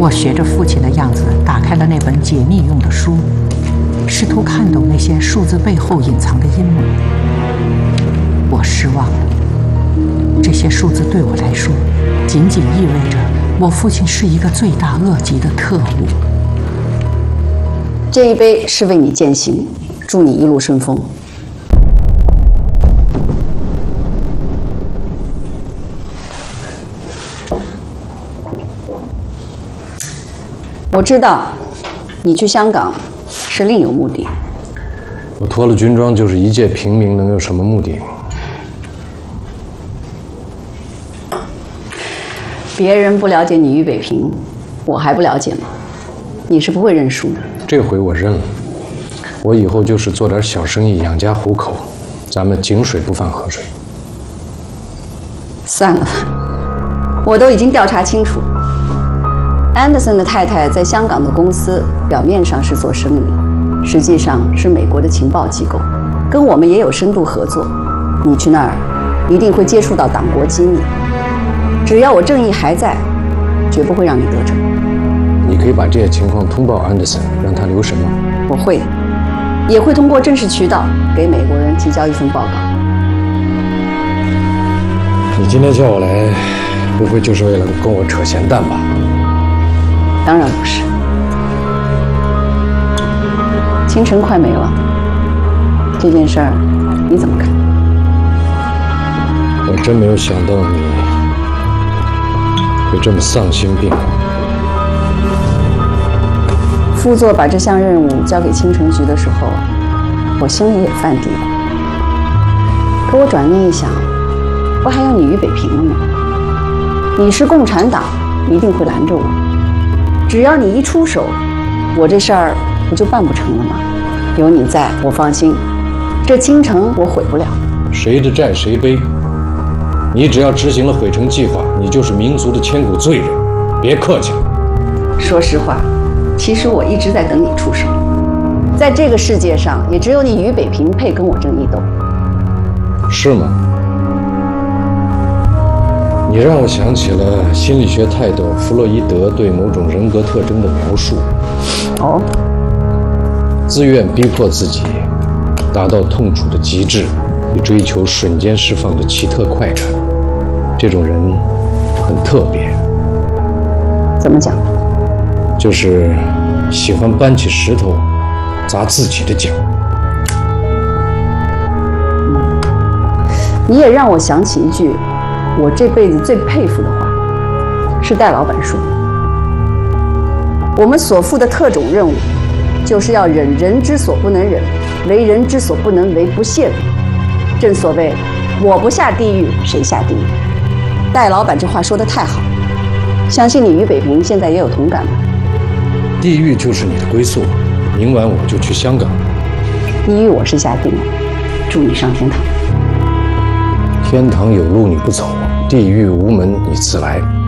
我学着父亲的样子，打开了那本解密用的书，试图看懂那些数字背后隐藏的阴谋。我失望了，这些数字对我来说，仅仅意味着我父亲是一个罪大恶极的特务。 这一杯是为你践行，祝你一路顺风。我知道，你去香港是另有目的。 我脱了军装就是一介平民，能有什么目的？ 别人不了解你俞北平，我还不了解吗？你是不会认输的。 这回我认了，我以后就是做点小生意养家糊口，咱们井水不犯河水。 算了吧，我都已经调查清楚。安德森的太太在香港的公司，表面上是做生意，实际上是美国的情报机构，跟我们也有深度合作。你去那儿，一定会接触到党国机密。只要我正义还在，绝不会让你得逞。 你可以把这些情况通报安德森，让他留神吗？ 我会的，也会通过正式渠道给美国人提交一份报告。 你今天叫我来，不会就是为了跟我扯闲淡吧？ 当然不是。清晨快没了，这件事儿你怎么看？ 我真没有想到你会这么丧心病狂。 副座把这项任务交给青城局的时候，我心里也犯嘀咕。可我转念一想，不还有你俞北平了吗？你是共产党，一定会拦着我。只要你一出手，我这事儿不就办不成了吗？有你在，我放心，这京城我毁不了。 谁的债谁背，你只要执行了毁城计划，你就是民族的千古罪人。别客气了。 说实话，其实我一直在等你出手。在这个世界上，也只有你俞北平配跟我争一斗。 是吗？你让我想起了心理学泰斗弗洛伊德对某种人格特征的描述。 哦， 自愿逼迫自己达到痛楚的极致，以追求瞬间释放的奇特快感。这种人很特别。 怎么讲？ 就是喜欢搬起石头砸自己的脚。 你也让我想起一句我这辈子最佩服的话，是戴老板说的：我们所负的特种任务，就是要忍人之所不能忍，为人之所不能为，不懈为。正所谓我不下地狱，谁下地狱？戴老板这话说得太好，相信你俞北平现在也有同感吧？ 地狱就是你的归宿，明晚我就去香港。 地狱我是下定了，祝你上天堂。 天堂有路你不走，地狱无门你自来。